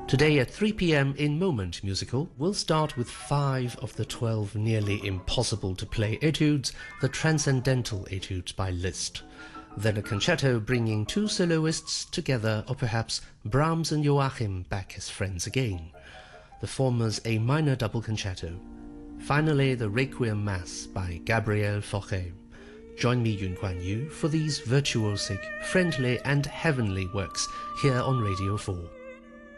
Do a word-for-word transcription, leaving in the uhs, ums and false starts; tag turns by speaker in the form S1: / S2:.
S1: Today at three p m in Moment Musical, we'll start with five of the twelve nearly impossible to play etudes, the Transcendental Etudes by Liszt. Then a concerto bringing two soloists together, or perhaps Brahms and Joachim back as friends again. The former's A minor double concerto. Finally, the Requiem Mass by Gabriel Fauré. Join me, Yun Guan Yu, for these virtuosic, friendly and heavenly works here on Radio four.